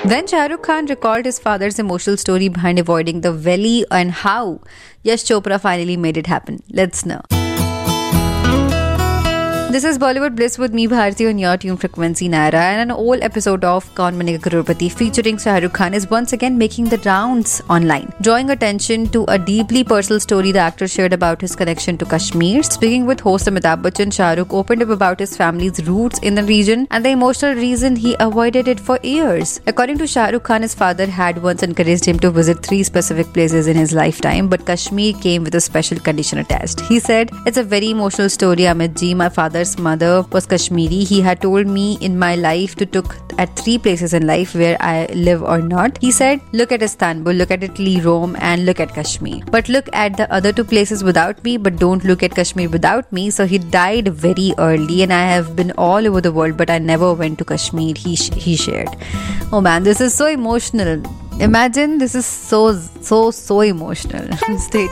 When Shah Rukh Khan recalled his father's emotional story behind avoiding the valley and how Yash Chopra finally made it happen. Let's know. This is Bollywood Bliss with me, Bharti, on your tune frequency Naira, and an old episode of Kaun Banega Crorepati featuring Shah Rukh Khan is once again making the rounds online, drawing attention to a deeply personal story the actor shared about his connection to Kashmir. Speaking with host Amitabh Bachchan, Shah Rukh opened up about his family's roots in the region and the emotional reason he avoided it for years. According to Shah Rukh Khan, his father had once encouraged him to visit 3 specific places in his lifetime, but Kashmir came with a special condition attached. He said, "It's a very emotional story, Amit ji. My father's mother was Kashmiri. He had told me in my life to look at 3 places in life where I live or not. He said, look at Istanbul, look at Italy, Rome, and look at Kashmir. But look at the other 2 places without me, but don't look at Kashmir without me." So he died very early, and I have been all over the world, but I never went to Kashmir, he shared. Oh man, this is so emotional. Imagine, this is so emotional. Stay